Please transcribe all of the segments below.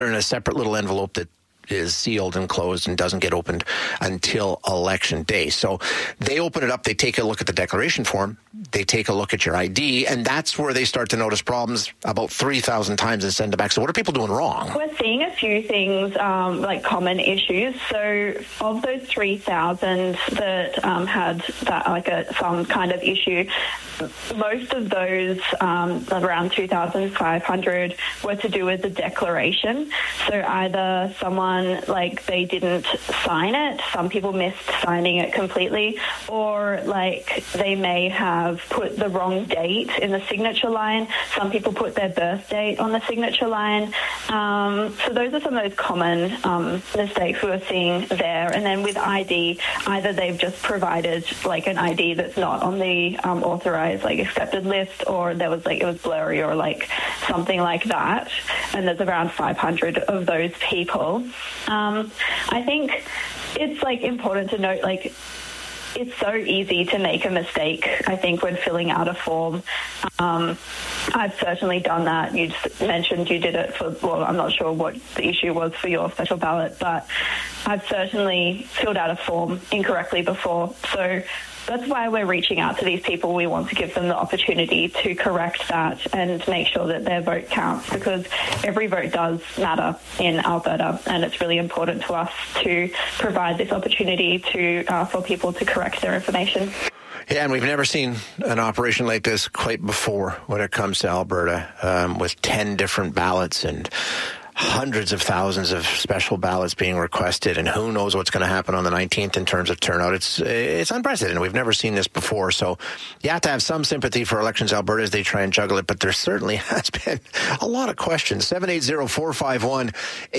in a separate little envelope that is sealed and closed and doesn't get opened until election day. So they open it up, they take a look at the declaration form, they take a look at your ID, and that's where they start to notice problems about 3,000 times and send it back. So what are people doing wrong? We're seeing a few things, like common issues. So of those 3,000 that had that, like some kind of issue, most of those, around 2,500, were to do with the declaration. So either someone, like, they didn't sign it, some people missed signing it completely, or like they may have put the wrong date in the signature line. Some people put their birth date on the signature line. So those are some of those common mistakes we were seeing there. And then with ID, either they've just provided like an ID that's not on the authorized, like, accepted list, or there was, like, it was blurry or like something like that. And there's around 500 of those people. I think it's, like, important to note, like, it's so easy to make a mistake, I think, when filling out a form. I've certainly done that. You just mentioned you did it for, well, I'm not sure what the issue was for your special ballot, but I've certainly filled out a form incorrectly before. So that's why we're reaching out to these people. We want to give them the opportunity to correct that and make sure that their vote counts, because every vote does matter in Alberta, and it's really important to us to provide this opportunity to for people to correct their information. Yeah, and we've never seen an operation like this quite before when it comes to Alberta, with 10 different ballots and hundreds of thousands of special ballots being requested, and who knows what's going to happen on the 19th in terms of turnout. It's unprecedented. We've never seen this before, so you have to have some sympathy for Elections Alberta as they try and juggle it, but there certainly has been a lot of questions. 780-451-8800,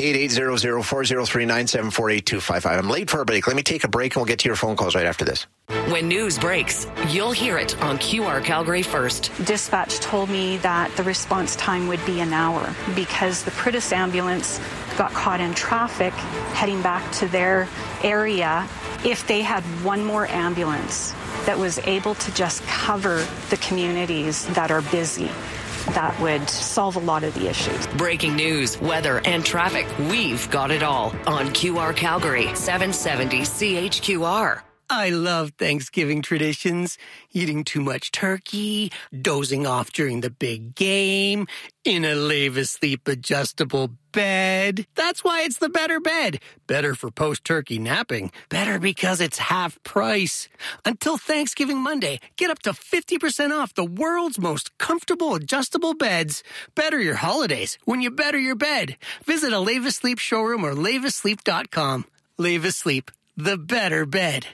403-974-8255. I'm late for a break. Let me take a break, and we'll get to your phone calls right after this. When news breaks, you'll hear it on QR Calgary First. Dispatch told me that the response time would be an hour because the Pritis ambulance got caught in traffic heading back to their area. If they had one more ambulance that was able to just cover the communities that are busy, that would solve a lot of the issues. Breaking news, weather, and traffic. We've got it all on QR Calgary, 770 CHQR. I love Thanksgiving traditions. Eating too much turkey, dozing off during the big game, in a Leave-Asleep adjustable bed. That's why it's the better bed. Better for post-turkey napping. Better because it's half price. Until Thanksgiving Monday, get up to 50% off the world's most comfortable adjustable beds. Better your holidays when you better your bed. Visit a Leave-Asleep showroom or leaveasleep.com. Leave-Asleep, the better bed.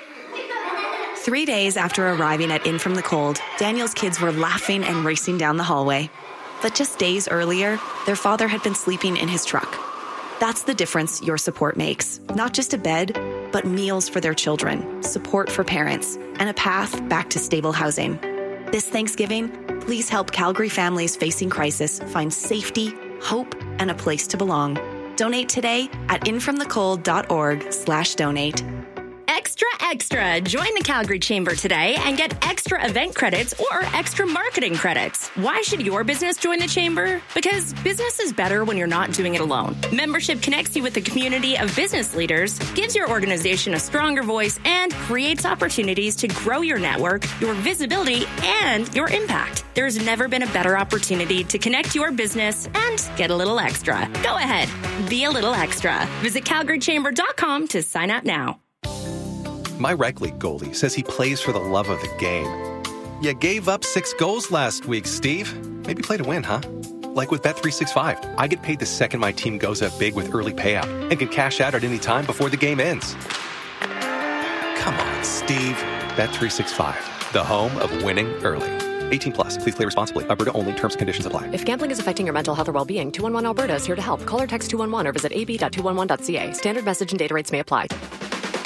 3 days after arriving at In From the Cold, Daniel's kids were laughing and racing down the hallway. But just days earlier, their father had been sleeping in his truck. That's the difference your support makes. Not just a bed, but meals for their children, support for parents, and a path back to stable housing. This Thanksgiving, please help Calgary families facing crisis find safety, hope, and a place to belong. Donate today at infromthecold.org/donate. Extra, extra. Join the Calgary Chamber today and get extra event credits or extra marketing credits. Why should your business join the Chamber? Because business is better when you're not doing it alone. Membership connects you with a community of business leaders, gives your organization a stronger voice, and creates opportunities to grow your network, your visibility, and your impact. There's never been a better opportunity to connect your business and get a little extra. Go ahead, be a little extra. Visit calgarychamber.com to sign up now. My rec league goalie says he plays for the love of the game. You gave up 6 goals last week, Steve. Maybe play to win, huh? Like with Bet365, I get paid the second my team goes up big with early payout and can cash out at any time before the game ends. Come on, Steve. Bet365, the home of winning early. 18 plus. Please play responsibly. Alberta only. Terms and conditions apply. If gambling is affecting your mental health or well-being, 211 Alberta is here to help. Call or text 211 or visit ab.211.ca. Standard message and data rates may apply.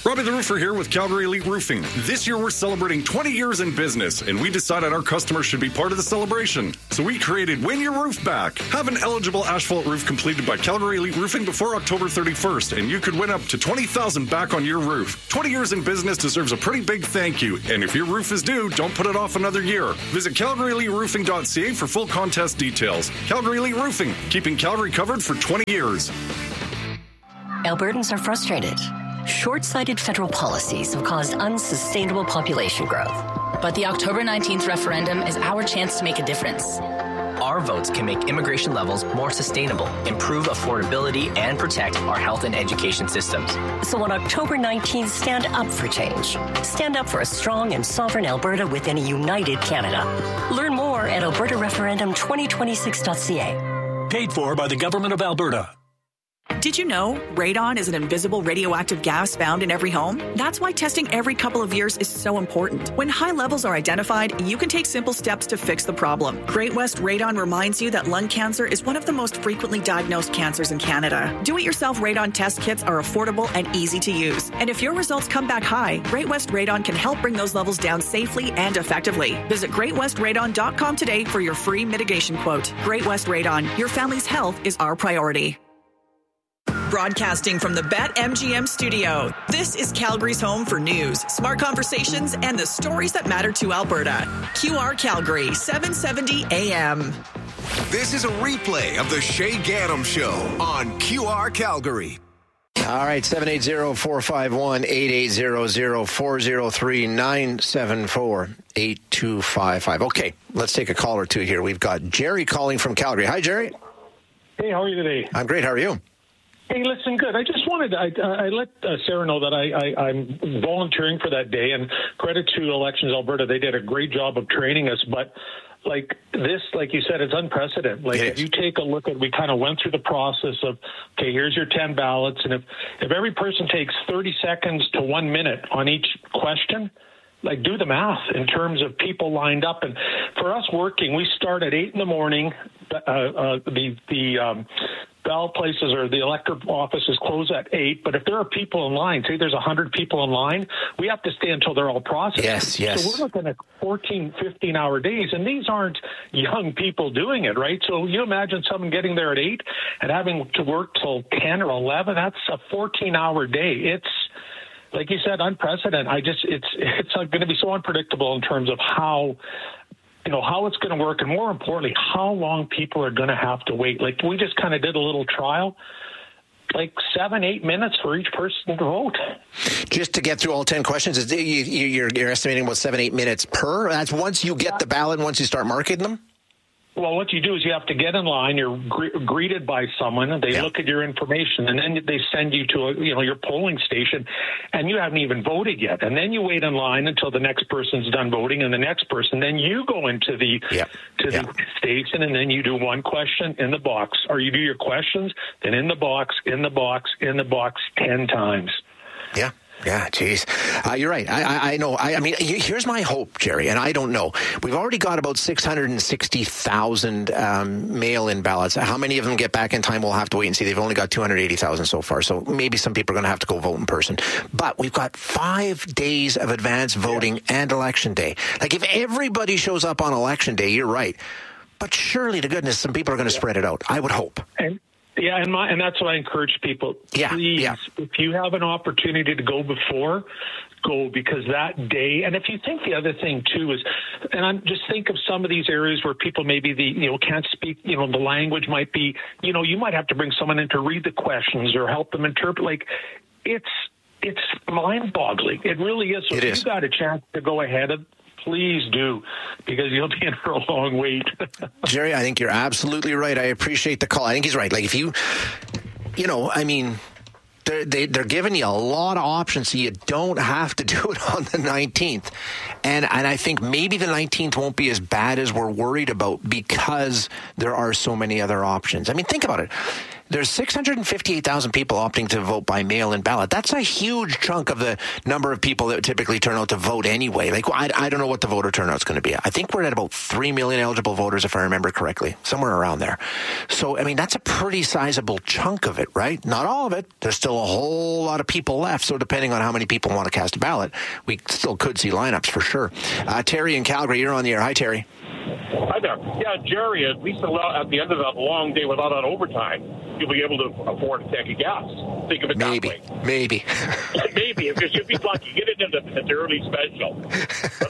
Robbie the Roofer here with Calgary Elite Roofing. This year we're celebrating 20 years in business, and we decided our customers should be part of the celebration. So we created Win Your Roof Back. Have an eligible asphalt roof completed by Calgary Elite Roofing before October 31st, and you could win up to $20,000 back on your roof. 20 years in business deserves a pretty big thank you, and if your roof is due, don't put it off another year. Visit CalgaryEliteRoofing.ca for full contest details. Calgary Elite Roofing, keeping Calgary covered for 20 years. Albertans are frustrated. Short-sighted federal policies have caused unsustainable population growth. But the October 19th referendum is our chance to make a difference. Our votes can make immigration levels more sustainable, improve affordability, and protect our health and education systems. So on October 19th, stand up for change. Stand up for a strong and sovereign Alberta within a united Canada. Learn more at albertareferendum2026.ca. Paid for by the Government of Alberta. Did you know radon is an invisible radioactive gas found in every home? That's why testing every couple of years is so important. When high levels are identified, you can take simple steps to fix the problem. Great West Radon reminds you that lung cancer is one of the most frequently diagnosed cancers in Canada. Do-it-yourself radon test kits are affordable and easy to use. And if your results come back high, Great West Radon can help bring those levels down safely and effectively. Visit GreatWestRadon.com today for your free mitigation quote. Great West Radon, your family's health is our priority. Broadcasting from the BetMGM studio, this is Calgary's home for news, smart conversations, and the stories that matter to Alberta. QR Calgary, 770 AM. This is a replay of the Shay Gaddam Show on QR Calgary. All right, 780-451-8800-403-974-8255. Okay, let's take a call or two here. We've got Jerry calling from Calgary. Hi, Jerry. Hey, how are you today? I'm great. How are you? Hey, listen, good. I just wanted I let Sarah know that I'm volunteering for that day, and credit to Elections Alberta. They did a great job of training us, but like this, like you said, it's unprecedented. Like if you take a look at, we kind of went through the process of, okay, here's your 10 ballots, and if every person takes 30 seconds to 1 minute on each question, like do the math in terms of people lined up. And for us working, we start at 8 in the morning. The ballot places or the electorate offices close at 8, but if there are people in line, say there's 100 people in line, we have to stay until they're all processed. Yes. So we're looking at 14, 15-hour days, and these aren't young people doing it, right? So you imagine someone getting there at 8 and having to work till 10 or 11, that's a 14-hour day. It's, like you said, unprecedented. It's going to be so unpredictable in terms of how it's going to work, and more importantly, how long people are going to have to wait. Like we just kind of did a little trial, like 7-8 minutes for each person to vote. Just to get through all 10 questions, you're estimating about 7-8 minutes per? That's once you get the ballot, once you start marking them? Well, what you do is you have to get in line. You're greeted by someone, and they look at your information, and then they send you to your polling station, and you haven't even voted yet. And then you wait in line until the next person's done voting, and the next person. Then you go into the the station, and then you do one question in the box, or you do your questions, then in the box, 10 times. Yeah. Yeah, geez. You're right. I know. I mean, here's my hope, Jerry, and I don't know. We've already got about 660,000 mail-in ballots. How many of them get back in time, we'll have to wait and see. They've only got 280,000 so far, so maybe some people are going to have to go vote in person. But we've got 5 days of advance voting and Election Day. Like, if everybody shows up on Election Day, you're right. But surely, to goodness, some people are going to spread it out. I would hope. And that's what I encourage people. Please, if you have an opportunity to go before, go, because that day. And if you think the other thing too is, and I'm just think of some of these areas where people maybe can't speak, the language might be, you might have to bring someone in to read the questions or help them interpret. Like it's mind-boggling. It really is. So if you got a chance to go ahead of, please do, because you'll be in for a long wait. Jerry, I think you're absolutely right. I appreciate the call. I think he's right. Like if they're giving you a lot of options, so you don't have to do it on the 19th. And I think maybe the 19th won't be as bad as we're worried about because there are so many other options. I mean, think about it. there's 658,000 people opting to vote by mail-in ballot. That's a huge chunk of the number of people that typically turn out to vote anyway. Like, I don't know what the voter turnout's going to be. I think we're at about 3 million eligible voters, if I remember correctly, somewhere around there. So, I mean, that's a pretty sizable chunk of it, right? Not all of it. There's still a whole lot of people left. So depending on how many people want to cast a ballot, we still could see lineups for sure. Terry in Calgary, you're on the air. Hi, Terry. Hi there. Yeah, Jerry, at least at the end of that long day without that overtime, you'll be able to afford a tank of gas. Think of it that way. Maybe. Maybe, because you'll be lucky. Get it into the early special. But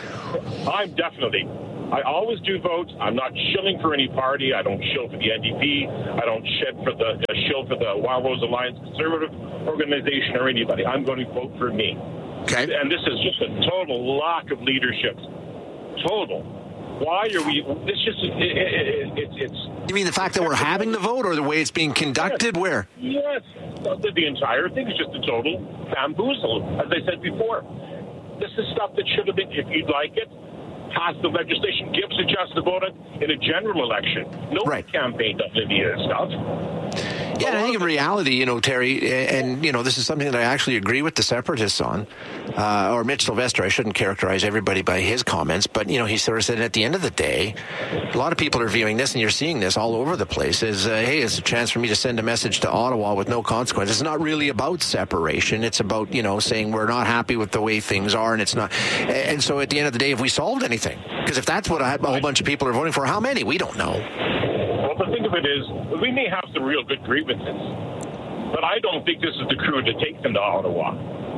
I'm definitely, I always do vote. I'm not shilling for any party. I don't shill for the NDP. I don't shill for the Wild Rose Alliance Conservative Organization or anybody. I'm going to vote for me. Okay. And this is just a total lack of leadership. Total. Why are we? It's just it's. You mean the fact that we're having the vote, or the way it's being conducted? Yes. Where? Yes, the entire thing is just a total bamboozle. As I said before, this is stuff that should have been. If you'd like it, pass the legislation, gives a chance to vote in a general election. No campaign does any of this stuff. Yeah, and I think in reality, Terry, and, this is something that I actually agree with the Separatists on, or Mitch Sylvester. I shouldn't characterize everybody by his comments, but, he sort of said at the end of the day, a lot of people are viewing this, and you're seeing this all over the place, is, hey, it's a chance for me to send a message to Ottawa with no consequence. It's not really about separation. It's about, saying we're not happy with the way things are, and it's not. And so at the end of the day, have we solved anything? Because if that's what a whole bunch of people are voting for, how many? We don't know. The thing of it is, we may have some real good grievances, but I don't think this is the crew to take them to Ottawa.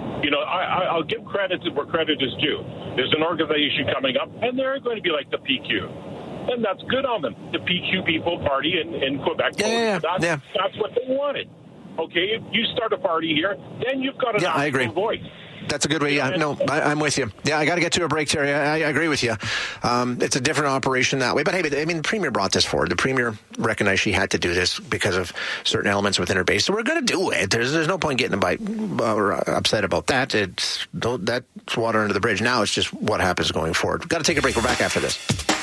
I'll give credit where credit is due. There's an organization coming up, and they're going to be like the PQ. And that's good on them. The PQ People Party in Quebec. That's what they wanted. Okay, if you start a party here, then you've got an actual voice. That's a good way. Yeah, no, I'm with you. Yeah, I got to get to a break, Terry. I agree with you. It's a different operation that way. But hey, the Premier brought this forward. The Premier recognized she had to do this because of certain elements within her base. So we're going to do it. There's no point getting upset about that. That's water under the bridge. Now it's just what happens going forward. We've got to take a break. We're back after this.